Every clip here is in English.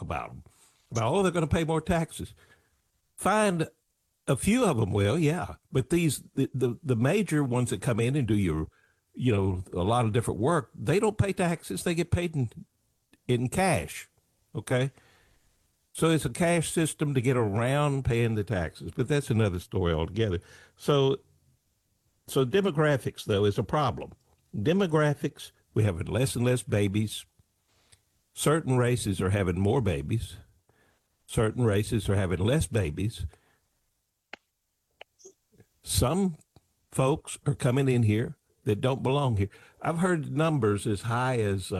about them. About, they're going to pay more taxes. Find a few of them will, yeah. But the major ones that come in and do a lot of different work, they don't pay taxes. They get paid in cash, okay? So it's a cash system to get around paying the taxes, but that's another story altogether. So demographics, though, is a problem. Demographics, we have less and less babies. Certain races are having more babies. Certain races are having less babies. Some folks are coming in here that don't belong here. I've heard numbers as high as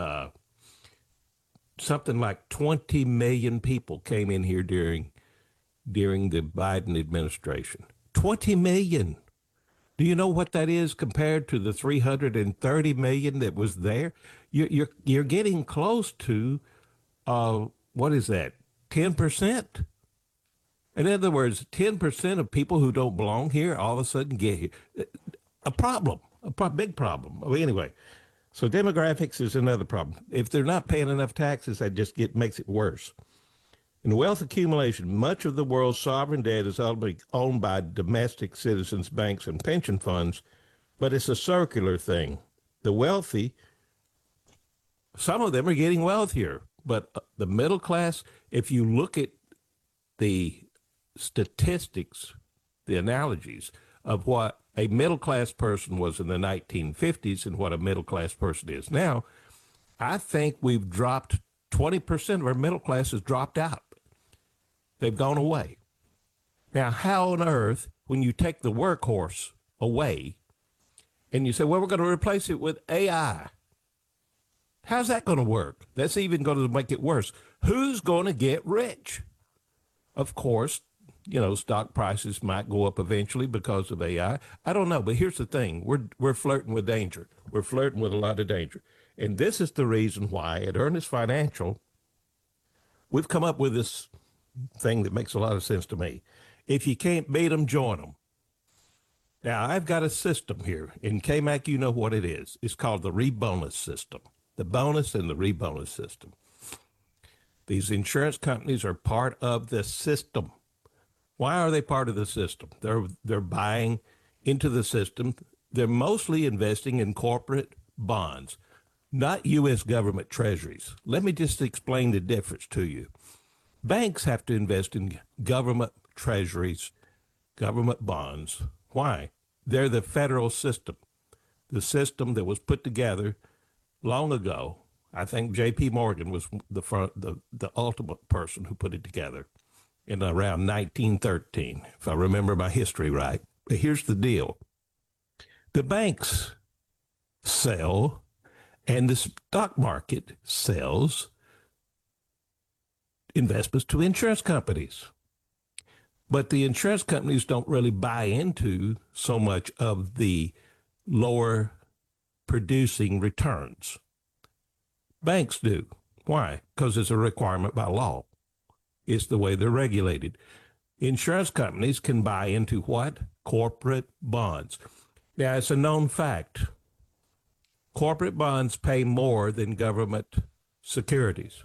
something like 20 million people came in here during the Biden administration. 20 million. Do you know what that is compared to the 330 million that was there? You're getting close to what is that? 10%. In other words, 10% of people who don't belong here all of a sudden get here. A problem, big problem. Well, anyway, so demographics is another problem. If they're not paying enough taxes, that just makes it worse. In wealth accumulation, much of the world's sovereign debt is ultimately owned by domestic citizens, banks, and pension funds, but it's a circular thing. The wealthy, some of them are getting wealthier, but the middle class, if you look at the statistics, the analogies of what a middle class person was in the 1950s and what a middle class person is now, I think we've dropped 20% of our middle class has dropped out. They've gone away. Now, how on earth, when you take the workhorse away and you say, well, we're going to replace it with AI, how's that going to work? That's even going to make it worse. Who's going to get rich? Of course, stock prices might go up eventually because of AI. I don't know, but here's the thing. We're flirting with danger. We're flirting with a lot of danger. And this is the reason why at Ernest Financial, we've come up with this thing that makes a lot of sense to me. If you can't beat them, join them. Now, I've got a system here. In KMAC, you know what it is. It's called the rebonus system. The bonus and the rebonus system. These insurance companies are part of the system. Why are they part of the system? They're buying into the system. They're mostly investing in corporate bonds, not U.S. government treasuries. Let me just explain the difference to you. Banks have to invest in government treasuries, government bonds. Why? They're the federal system, the system that was put together long ago. I think J.P. Morgan was the ultimate person who put it together in around 1913, if I remember my history right. But here's the deal. The banks sell and the stock market sells investments to insurance companies. But the insurance companies don't really buy into so much of the lower producing returns. Banks do. Why? Because it's a requirement by law. It's the way they're regulated. Insurance companies can buy into what? Corporate bonds. Now, it's a known fact. Corporate bonds pay more than government securities.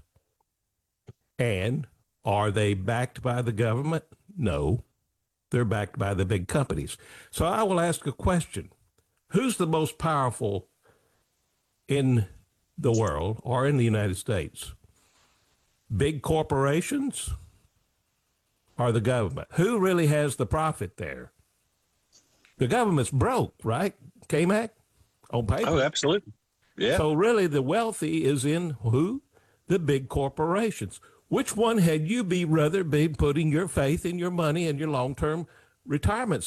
And are they backed by the government? No. They're backed by the big companies. So I will ask a question. Who's the most powerful in the world or in the United States? Big corporations or the government? Who really has the profit there? The government's broke, right, KMAC? On paper? Oh, absolutely. Yeah. So really the wealthy is in who? The big corporations. Which one had you rather be putting your faith in your money and your long-term retirement